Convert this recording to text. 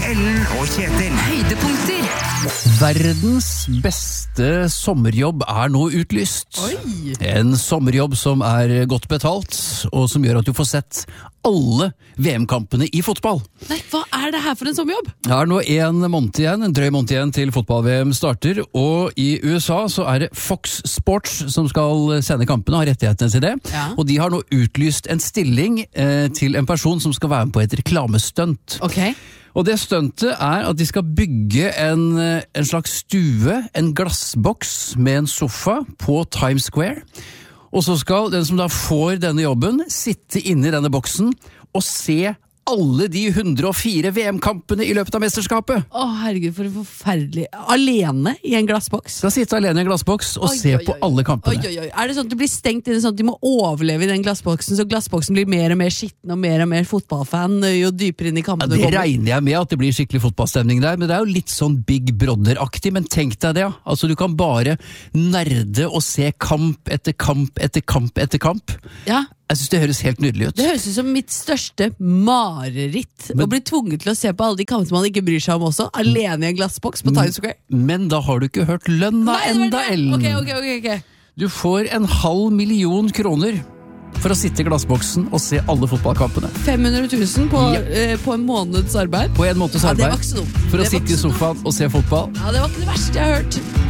Ellen og Kjetil. Høydepunkter. Verdens beste sommerjobb er nå utlyst. Oi. En sommerjobb som er godt betalt, og som gjør at du får sett alle VM-kampene i fotball. Nei, hva er det her for en sommerjobb? Det er nå en drøy måned igjen til fotball-VM starter, og i USA så er det Fox Sports som skal sende kampene, har rettighetene til det. Ja. Og de har nå utlyst en stilling til en person som skal være med på et reklamestunt. Ok. Og det stuntet er at de skal bygge en slags stue, en glassboks med en sofa på Times Square. Og så skal den som da får denne jobben sitte inne i denne boksen og se alle de 104 VM-kampene i løpet av mesterskapet. Å herregud, for en forferdelig. Alene i en glassboks. Skal sitte alene i en glassboks og se på alle kampene. Oi. Er det sånn at du blir stengt inne sånn at du må overleve i den glassboksen, så glassboksen blir mer og mer skitten og mer fotballfan jo dypere inn i kampene Ja, det kommer? regner jeg med at det blir skikkelig fotballstemning der, men det er jo litt sånn Big Brother-aktig, men tenk deg det, ja. Altså, du kan bare nerde og se kamp etter kamp etter kamp etter kamp. Ja, Jeg synes det høres helt nydelig ut. det høres ut som mitt største mareritt å bli tvunget til å se på alle de kampene man ikke bryr seg om også, alene i en glassboks på Times Square. Men da har du ikke hørt lønna enda, Ellen. Ok. Du får 500 000 kroner for å sitte i glassboksen og se alle fotballkampene. 500 000 på en måneds arbeid. På en måneds Ja, det arbeid var ikke så dumt. for Det å var sitte ikke i så dumt. sofaen og se fotball. Ja, det var ikke det verste jeg har hørt.